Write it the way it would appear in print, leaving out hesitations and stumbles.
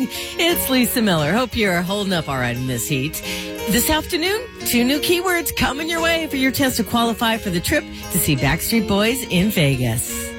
morning. It's Lisa Miller. Hope you're holding up all right in this heat. This afternoon, 2 new keywords coming your way for your chance to qualify for the trip to see Backstreet Boys in Vegas.